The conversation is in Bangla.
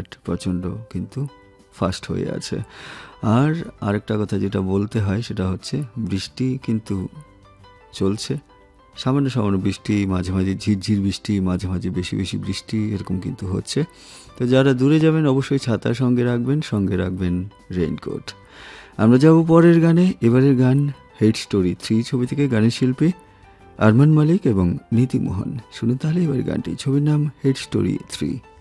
বাট প্রচণ্ড কিন্তু ফাস্ট হয়ে আছে। আর আরেকটা কথা যেটা বলতে হয় সেটা হচ্ছে বৃষ্টি কিন্তু চলছে, সামান্য সামান্য বৃষ্টি, মাঝে মাঝে ঝিরঝির বৃষ্টি, মাঝে মাঝে বেশি বেশি বৃষ্টি, এরকম কিন্তু হচ্ছে। তো যারা দূরে যাবেন অবশ্যই ছাতা সঙ্গে রাখবেন রেইনকোট। আমরা যাব পরের গানে। এবারের গান হেড স্টোরি 3 ছবি থেকে, গানের শিল্পী আরমান মালিক এবং নীতি মোহন। শুনুন তাহলে এবার গানটি। ছবির নাম হেড স্টোরি 3।